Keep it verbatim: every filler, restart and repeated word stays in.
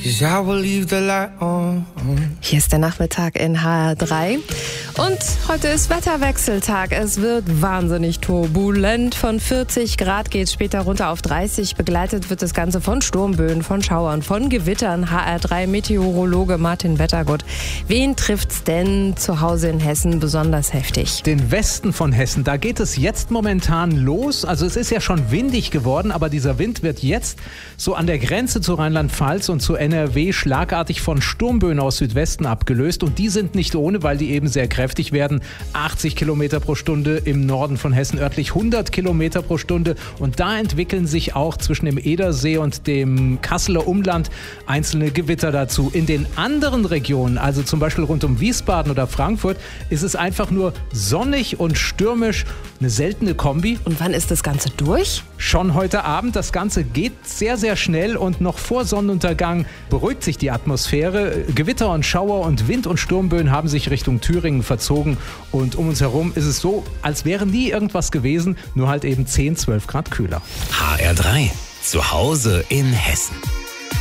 'cause I will leave the light on. Hier ist der Nachmittag in H R drei. Und heute ist Wetterwechseltag. Es wird wahnsinnig turbulent. Von vierzig Grad geht es später runter auf dreißig. Begleitet wird das Ganze von Sturmböen, von Schauern, von Gewittern. H R drei Meteorologe Martin Wettergott. Wen trifft's denn zu Hause in Hessen besonders heftig? Den Westen von Hessen, da geht es jetzt momentan los. Also es ist ja schon windig geworden, aber dieser Wind wird jetzt so an der Grenze zu Rheinland-Pfalz und zu N R W schlagartig von Sturmböen aus Südwesten abgelöst. Und die sind nicht ohne, weil die eben sehr kräftig werden. achtzig Kilometer pro Stunde im Norden von Hessen, örtlich hundert Kilometer pro Stunde. Und da entwickeln sich auch zwischen dem Edersee und dem Kasseler Umland einzelne Gewitter dazu. In den anderen Regionen, also zum Beispiel rund um Wiesbaden oder Frankfurt, ist es einfach nur sonnig und stürmisch. Eine seltene Kombi. Und wann ist das Ganze durch? Schon heute Abend. Das Ganze geht sehr, sehr schnell und noch vor Sonnenuntergang beruhigt sich die Atmosphäre. Gewitter und Schauer und Wind- und Sturmböen haben sich Richtung Thüringen verzogen und um uns herum ist es so, als wäre nie irgendwas gewesen, nur halt eben zehn, zwölf Grad kühler. H R drei. Zu Hause in Hessen.